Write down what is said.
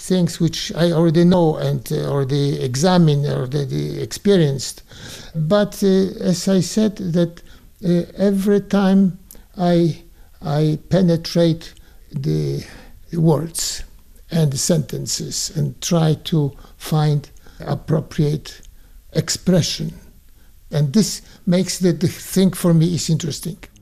things which I already know and already examined, already experienced. But as I said, that every time I penetrate the words and the sentences and try to find appropriate expression. And this makes the thing for me is interesting.